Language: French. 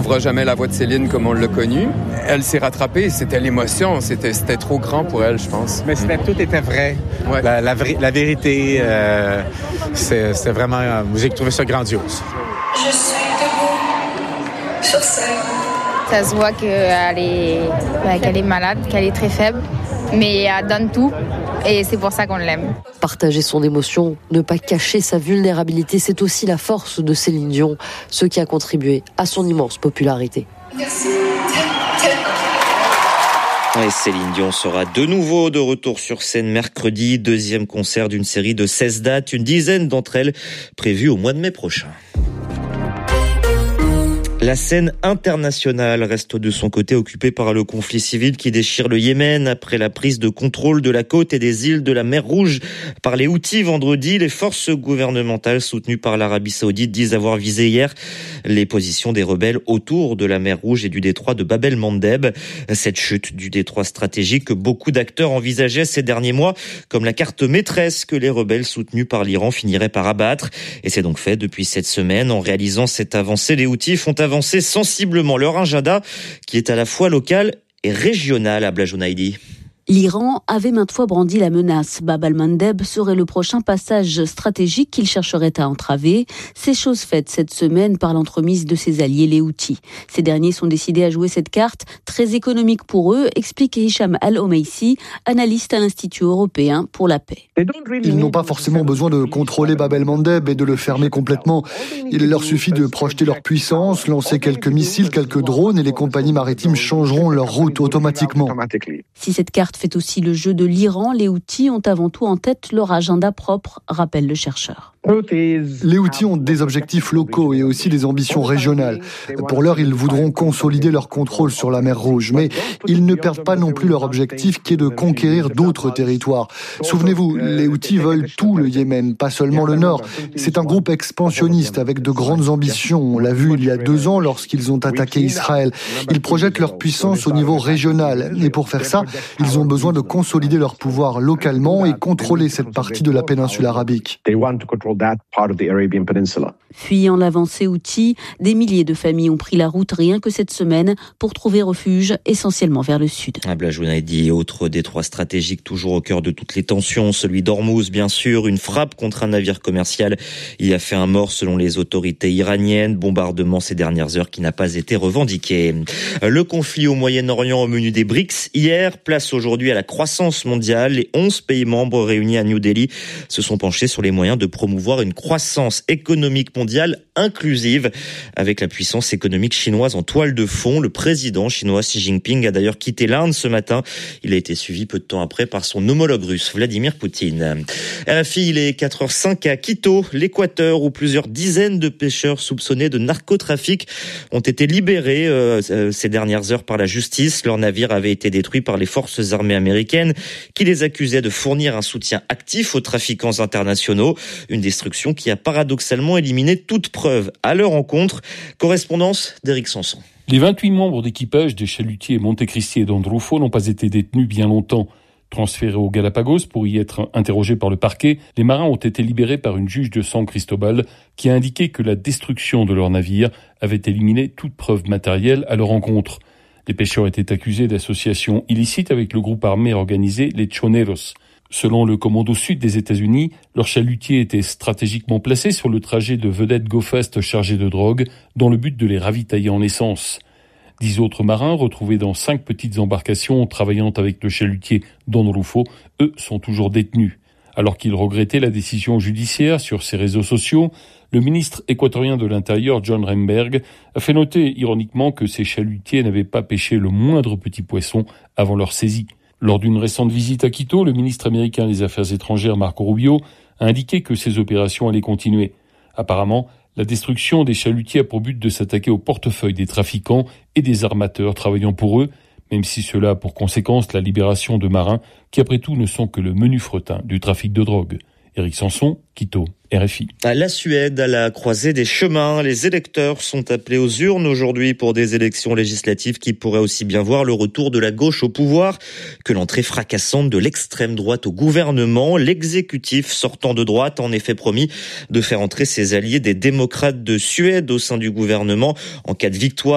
retrouvera jamais la voix de Céline comme on l'a connue. Elle s'est rattrapée, c'était l'émotion, c'était trop grand pour elle, je pense. Mais tout était vrai. Ouais. La vérité, c'est vraiment... j'ai trouvé ça grandiose. Je suis debout sur scène. Ça se voit qu'elle est malade, qu'elle est très faible, mais elle donne tout et c'est pour ça qu'on l'aime. Partager son émotion, ne pas cacher sa vulnérabilité, c'est aussi la force de Céline Dion, ce qui a contribué à son immense popularité. Merci. Et Céline Dion sera de nouveau de retour sur scène mercredi, deuxième concert d'une série de 16 dates, une dizaine d'entre elles prévues au mois de mai prochain. La scène internationale reste de son côté occupée par le conflit civil qui déchire le Yémen après la prise de contrôle de la côte et des îles de la mer Rouge par les Houthis vendredi. Les forces gouvernementales soutenues par l'Arabie Saoudite disent avoir visé hier les positions des rebelles autour de la mer Rouge et du détroit de Bab el-Mandeb. Cette chute du détroit stratégique que beaucoup d'acteurs envisageaient ces derniers mois comme la carte maîtresse que les rebelles soutenus par l'Iran finiraient par abattre. Et c'est donc fait depuis cette semaine. En réalisant cette avancée, les Houthis font avancer sensiblement leur agenda qui est à la fois local et régional à Blajonaïdi. L'Iran avait maintes fois brandi la menace. Bab el-Mandeb serait le prochain passage stratégique qu'il chercherait à entraver. C'est chose faite cette semaine par l'entremise de ses alliés les Houthis. Ces derniers sont décidés à jouer cette carte, très économique pour eux, explique Hicham Al-Omeissi, analyste à l'Institut européen pour la paix. Ils n'ont pas forcément besoin de contrôler Bab el-Mandeb et de le fermer complètement. Il leur suffit de projeter leur puissance, lancer quelques missiles, quelques drones et les compagnies maritimes changeront leur route automatiquement. Si cette carte fait aussi le jeu de l'Iran, les Houthis ont avant tout en tête leur agenda propre, rappelle le chercheur. Les Houthis ont des objectifs locaux et aussi des ambitions régionales. Pour l'heure, ils voudront consolider leur contrôle sur la mer Rouge, mais ils ne perdent pas non plus leur objectif qui est de conquérir d'autres territoires. Souvenez-vous, les Houthis veulent tout le Yémen, pas seulement le nord. C'est un groupe expansionniste avec de grandes ambitions. On l'a vu il y a 2 ans lorsqu'ils ont attaqué Israël. Ils projettent leur puissance au niveau régional et pour faire ça, ils ont besoin de consolider leur pouvoir localement et contrôler cette partie de la péninsule arabique. Fuyant l'avancée Houthi, des milliers de familles ont pris la route rien que cette semaine pour trouver refuge essentiellement vers le sud. Blajonaïdi, autre détroit stratégique toujours au cœur de toutes les tensions, celui d'Ormuz bien sûr, une frappe contre un navire commercial. Il a fait un mort selon les autorités iraniennes, bombardement ces dernières heures qui n'a pas été revendiqué. Le conflit au Moyen-Orient au menu des BRICS hier, place aujourd'hui à la croissance mondiale. Les 11 pays membres réunis à New Delhi se sont penchés sur les moyens de promouvoir une croissance économique mondiale inclusive avec la puissance économique chinoise en toile de fond. Le président chinois Xi Jinping a d'ailleurs quitté l'Inde ce matin. Il a été suivi peu de temps après par son homologue russe Vladimir Poutine. RFI, il est 4h05 à Quito, l'Équateur, où plusieurs dizaines de pêcheurs soupçonnés de narcotrafic ont été libérés ces dernières heures par la justice. Leur navire avait été détruit par les forces armées américaines qui les accusaient de fournir un soutien actif aux trafiquants internationaux. Une destruction qui a paradoxalement éliminé toute preuve à leur encontre. Correspondance d'Éric Sanson. Les 28 membres d'équipage des chalutiers Monte Cristi et d'Andrufo n'ont pas été détenus bien longtemps. Transférés aux Galapagos pour y être interrogés par le parquet, les marins ont été libérés par une juge de San Cristobal qui a indiqué que la destruction de leur navire avait éliminé toute preuve matérielle à leur encontre. Les pêcheurs étaient accusés d'association illicite avec le groupe armé organisé les Choneros. Selon le commando sud des États-Unis, leur chalutier était stratégiquement placé sur le trajet de vedettes go-fast chargées de drogue dans le but de les ravitailler en essence. 10 autres marins, retrouvés dans 5 petites embarcations travaillant avec le chalutier Don Rufo, eux sont toujours détenus. Alors qu'il regrettait la décision judiciaire sur ses réseaux sociaux, le ministre équatorien de l'Intérieur, John Remberg, a fait noter ironiquement que ces chalutiers n'avaient pas pêché le moindre petit poisson avant leur saisie. Lors d'une récente visite à Quito, le ministre américain des Affaires étrangères, Marco Rubio, a indiqué que ces opérations allaient continuer. Apparemment, la destruction des chalutiers a pour but de s'attaquer au portefeuille des trafiquants et des armateurs travaillant pour eux, même si cela a pour conséquence la libération de marins qui, après tout, ne sont que le menu fretin du trafic de drogue. Éric Sanson, Quito, RFI. À la Suède, à la croisée des chemins, les électeurs sont appelés aux urnes aujourd'hui pour des élections législatives qui pourraient aussi bien voir le retour de la gauche au pouvoir que l'entrée fracassante de l'extrême droite au gouvernement. L'exécutif sortant de droite a en effet promis de faire entrer ses alliés des démocrates de Suède au sein du gouvernement en cas de victoire